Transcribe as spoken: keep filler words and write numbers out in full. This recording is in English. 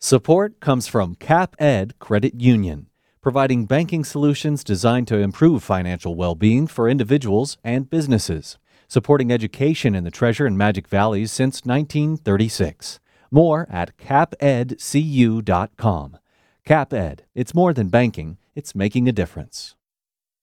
Support comes from CapEd Credit Union, providing banking solutions designed to improve financial well-being for individuals and businesses, supporting education in the Treasure and Magic Valleys since nineteen thirty-six. More at cap ed c u dot com. CapEd, it's more than banking, it's making a difference.